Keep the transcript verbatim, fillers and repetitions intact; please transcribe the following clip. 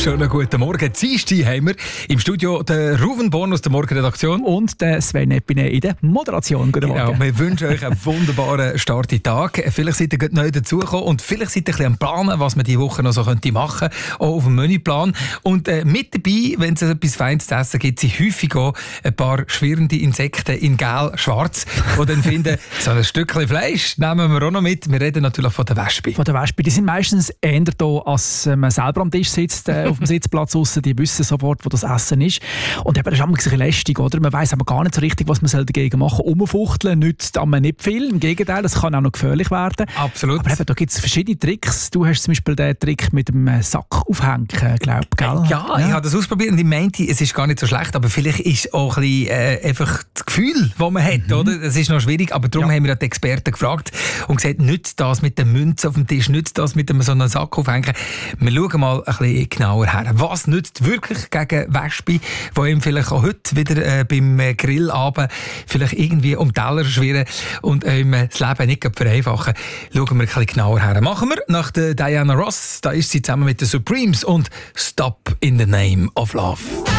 Schönen guten Morgen. Dienstag haben wir im Studio den Ruven Born aus der Morgenredaktion. Und den Sven Epine in der Moderation. Guten Morgen. Genau, wir wünschen euch einen wunderbaren Start in den Tag. Vielleicht seid ihr gerade neu dazugekommen und vielleicht seid ihr ein bisschen am Planen, was man diese Woche noch so könnte machen könnte, auch auf dem Menüplan. Und äh, mit dabei, wenn es etwas Feines zu essen gibt, sind häufig auch ein paar schwirrende Insekten in gel-schwarz, die dann finden, so ein Stückchen Fleisch nehmen wir auch noch mit. Wir reden natürlich von der Wespe. Von der Wespe. Die sind meistens eher da, als man selber am Tisch sitzt, äh, auf dem Sitzplatz draussen. Die wissen sofort, wo das Essen ist. Und eben, das ist immer ein bisschen lästig, oder? Man weiss aber gar nicht so richtig, was man dagegen machen soll. Umfuchteln nützt aber nicht viel. Im Gegenteil, das kann auch noch gefährlich werden. Absolut. Aber eben, da gibt es verschiedene Tricks. Du hast zum Beispiel den Trick mit dem Sack aufhängen, glaube ich. Ja, ja, ich habe das ausprobiert und ich meinte, es ist gar nicht so schlecht, aber vielleicht ist auch ein bisschen, äh, einfach das Gefühl, das man hat, mhm. oder? Das ist noch schwierig, aber darum ja. haben wir die Experten gefragt und gesagt, nützt das mit der Münze auf dem Tisch, nützt das mit einem so einem Sack aufhängen. Wir schauen mal ein bisschen genauer her. Was nützt wirklich gegen Wespe, die ihm vielleicht auch heute wieder äh, beim Grillabend vielleicht irgendwie um die Teller schwirren und ihm äh, das Leben nicht vereinfachen? Schauen wir ein bisschen genauer her. Machen wir nach der Diana Ross, da ist sie zusammen mit den Supremes und Stop in the Name of Love.